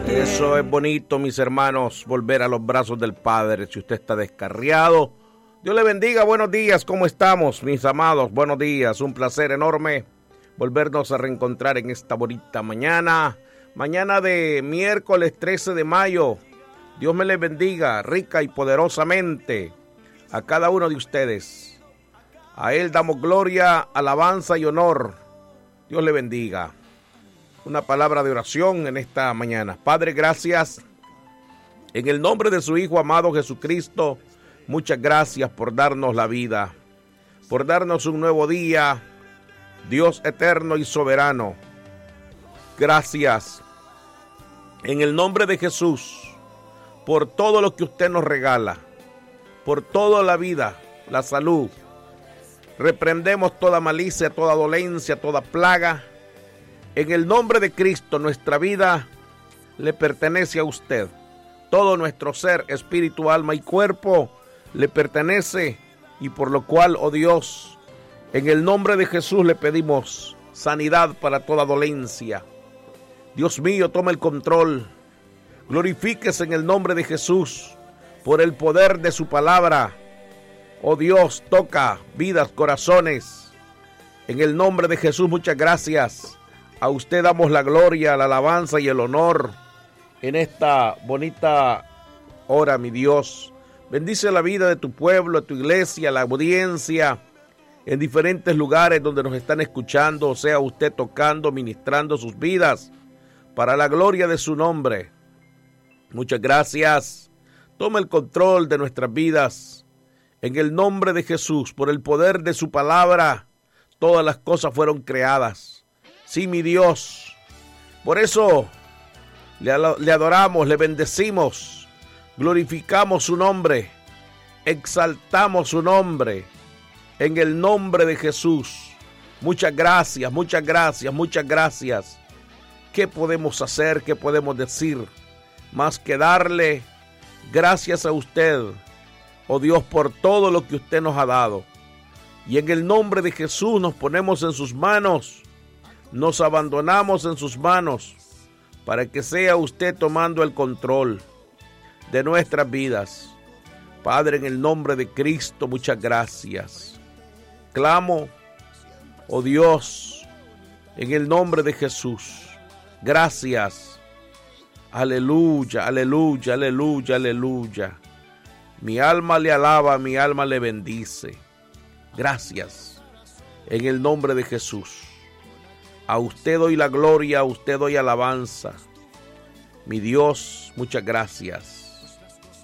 Eso es bonito, mis hermanos, volver a los brazos del Padre. Si usted está descarriado, Dios le bendiga. Buenos días, ¿cómo estamos, mis amados? Buenos días, un placer enorme volvernos a reencontrar en esta bonita mañana. Mañana de miércoles 13 de mayo. Dios me les bendiga rica y poderosamente a cada uno de ustedes. A Él damos gloria, alabanza y honor. Dios le bendiga. Una palabra de oración en esta mañana. Padre, gracias. En el nombre de su Hijo amado Jesucristo, muchas gracias por darnos la vida, por darnos un nuevo día, Dios eterno y soberano. Gracias. En el nombre de Jesús, por todo lo que usted nos regala, por toda la vida, la salud. Reprendemos toda malicia, toda dolencia, toda plaga. En el nombre de Cristo, nuestra vida le pertenece a usted. Todo nuestro ser, espíritu, alma y cuerpo le pertenece, y por lo cual, oh Dios, en el nombre de Jesús le pedimos sanidad para toda dolencia. Dios mío, toma el control. Glorifíquese en el nombre de Jesús por el poder de su palabra. Oh Dios, toca vidas, corazones. En el nombre de Jesús, muchas gracias. A usted damos la gloria, la alabanza y el honor en esta bonita hora, mi Dios. Bendice la vida de tu pueblo, de tu iglesia, la audiencia, en diferentes lugares donde nos están escuchando, sea usted tocando, ministrando sus vidas, para la gloria de su nombre. Muchas gracias. Toma el control de nuestras vidas. En el nombre de Jesús, por el poder de su palabra, todas las cosas fueron creadas. Sí, mi Dios. Por eso le adoramos, le bendecimos, glorificamos su nombre, exaltamos su nombre, en el nombre de Jesús. Muchas gracias, muchas gracias, muchas gracias. ¿Qué podemos hacer? ¿Qué podemos decir? Más que darle gracias a usted, oh Dios, por todo lo que usted nos ha dado. Y en el nombre de Jesús nos ponemos en sus manos. Nos abandonamos en sus manos para que sea usted tomando el control de nuestras vidas. Padre, en el nombre de Cristo, muchas gracias. Clamo, oh Dios, en el nombre de Jesús. Gracias. Aleluya, aleluya, aleluya, aleluya. Mi alma le alaba, mi alma le bendice. Gracias. En el nombre de Jesús. A usted doy la gloria, a usted doy alabanza. Mi Dios, muchas gracias.